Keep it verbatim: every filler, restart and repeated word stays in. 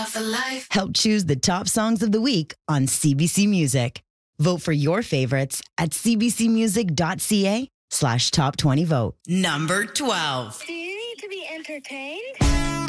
Help choose the top songs of the week on C B C Music. Vote for your favorites at cbcmusic.ca slash top 20 vote. Number twelve. Do you need to be entertained?